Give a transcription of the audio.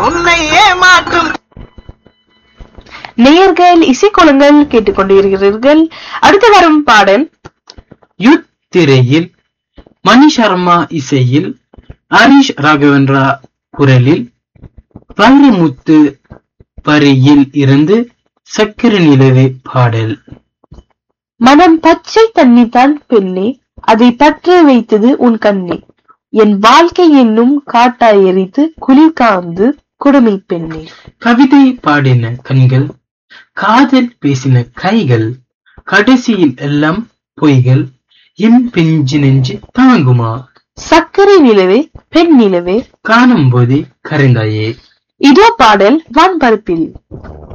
உன்னை ஏமாற்றும். நேயர்கள் இசைக்கோலங்கள் கேட்டுக்கொண்டிருக்கிறீர்கள். அடுத்து வரும் பாடல் யுத் திரையில் மணி சர்மா இசையில் ஹரிஷ் ராகவேந்திரா குரலில் வைரமுத்து வரியில் இருந்து சக்கர நிலவே பாடல். மனம் பச்சை தண்ணி தான் பெண்ணே, அதை பற்ற வைத்தது உன் கண்ணே, என் வாழ்க்கை என்னும் காட்டாய் எரித்து குளிர் காந்து குடுமி பெண்ணே. கவிதை பாடின கண்கள், காதல் பேசின கைகள், கடைசியில் எல்லாம் பொய்கள், என் பிஞ்சு நெஞ்சு தாங்குமா? சக்கரை நிலவே பெண் நிலவே காணும் போதே கரைந்தாயே. இதோ பாடல் வான்பரப்பில்.